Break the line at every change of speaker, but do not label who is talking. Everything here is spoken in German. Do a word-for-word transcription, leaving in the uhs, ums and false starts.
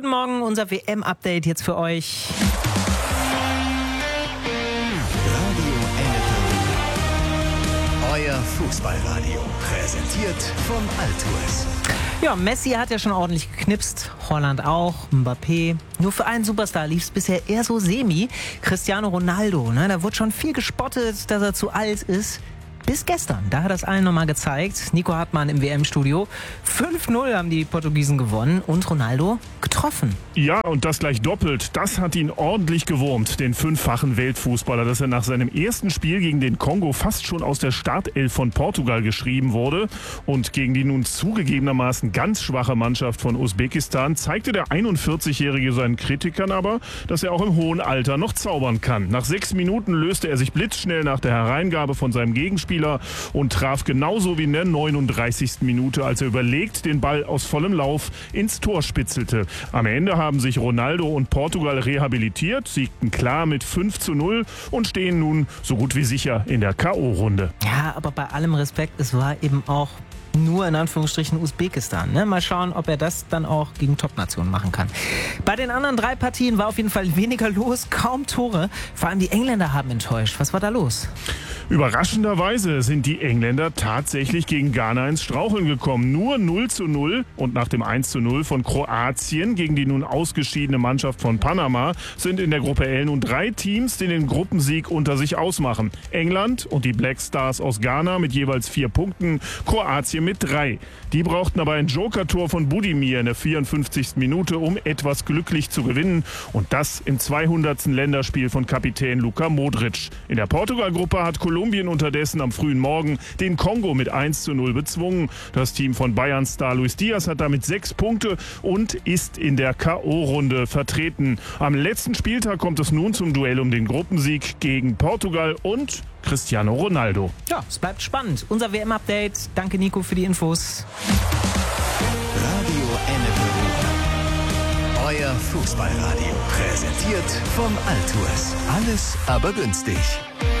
Guten Morgen, unser W M-Update jetzt für euch.
Radio Ennepe, euer Fußballradio, präsentiert von Altours.
Ja, Messi hat ja schon ordentlich geknipst, Holland auch, Mbappé. Nur für einen Superstar lief es bisher eher so semi. Cristiano Ronaldo, ne? Da wurde schon viel gespottet, dass er zu alt ist. Bis gestern, da hat er es allen nochmal gezeigt. Nico Hartmann im W M-Studio. fünf null haben die Portugiesen gewonnen und Ronaldo getroffen.
Ja, und das gleich doppelt. Das hat ihn ordentlich gewurmt, den fünffachen Weltfußballer, dass er nach seinem ersten Spiel gegen den Kongo fast schon aus der Startelf von Portugal geschrieben wurde. Und gegen die nun zugegebenermaßen ganz schwache Mannschaft von Usbekistan zeigte der einundvierzigjährige seinen Kritikern aber, dass er auch im hohen Alter noch zaubern kann. Nach sechs Minuten löste er sich blitzschnell nach der Hereingabe von seinem Gegenspieler und traf genauso wie in der neununddreißigsten Minute, als er überlegt den Ball aus vollem Lauf ins Tor spitzelte. Am Ende haben sich Ronaldo und Portugal rehabilitiert, siegten klar mit fünf zu null und stehen nun so gut wie sicher in der K O-Runde.
Ja, aber bei allem Respekt, es war eben auch nur in Anführungsstrichen Usbekistan. Ne? Mal schauen, ob er das dann auch gegen Top-Nationen machen kann. Bei den anderen drei Partien war auf jeden Fall weniger los, kaum Tore. Vor allem die Engländer haben enttäuscht. Was war da los?
Überraschenderweise sind die Engländer tatsächlich gegen Ghana ins Straucheln gekommen. Nur null zu null und nach dem eins zu null von Kroatien gegen die nun ausgeschiedene Mannschaft von Panama sind in der Gruppe L nun drei Teams, die den Gruppensieg unter sich ausmachen. England und die Black Stars aus Ghana mit jeweils vier Punkten, Kroatien mit drei. Die brauchten aber ein Joker-Tor von Budimir in der vierundfünfzigsten Minute, um etwas glücklich zu gewinnen. Und das im zweihundertsten Länderspiel von Kapitän Luka Modric. In der Portugal-Gruppe hat Kolumbien unterdessen am frühen Morgen den Kongo mit eins zu null bezwungen. Das Team von Bayern-Star Luis Diaz hat damit sechs Punkte und ist in der K O-Runde vertreten. Am letzten Spieltag kommt es nun zum Duell um den Gruppensieg gegen Portugal und Cristiano Ronaldo.
Ja, es bleibt spannend. Unser W M-Update. Danke, Nico, für die Infos.
Radio Ennepe, euer Fußballradio, präsentiert von Altours. Alles aber günstig.